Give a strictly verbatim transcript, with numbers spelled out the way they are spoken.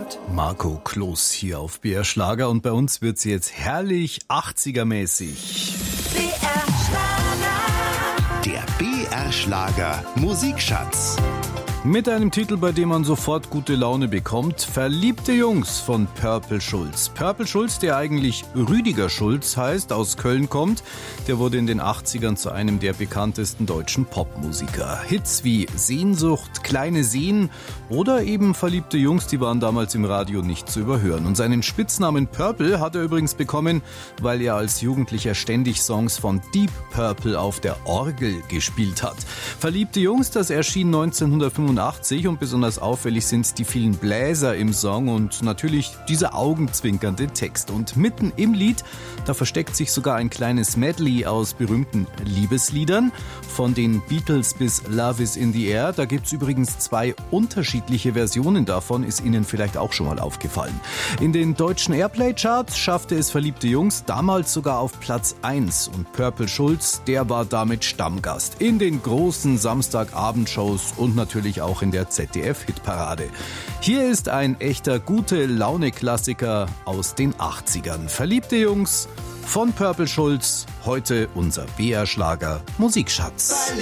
Marco Kloß hier auf B R Schlager und bei uns wird sie jetzt herrlich achtziger-mäßig. B R Schlager. Der B R Schlager Musikschatz. Mit einem Titel, bei dem man sofort gute Laune bekommt. Verliebte Jungs von Purple Schulz. Purple Schulz, der eigentlich Rüdiger Schulz heißt, aus Köln kommt, der wurde in den achtzigern zu einem der bekanntesten deutschen Popmusiker. Hits wie Sehnsucht, Kleine Seen oder eben Verliebte Jungs, die waren damals im Radio nicht zu überhören. Und seinen Spitznamen Purple hat er übrigens bekommen, weil er als Jugendlicher ständig Songs von Deep Purple auf der Orgel gespielt hat. Verliebte Jungs, das erschien neunzehnhundertfünfundachtzig und besonders auffällig sind die vielen Bläser im Song und natürlich dieser augenzwinkernde Text. Und mitten im Lied, da versteckt sich sogar ein kleines Medley aus berühmten Liebesliedern, von den Beatles bis Love is in the Air. Da gibt's übrigens zwei unterschiedliche Versionen davon, ist Ihnen vielleicht auch schon mal aufgefallen. In den deutschen Airplay-Charts schaffte es Verliebte Jungs damals sogar auf Platz eins und Purple Schulz, der war damit Stammgast in den großen Samstagabendshows und natürlich auch in der Z D F-Hitparade. Hier ist ein echter Gute-Laune-Klassiker aus den achtzigern. Verliebte Jungs von Purple Schulz, heute unser B R Schlager Musikschatz.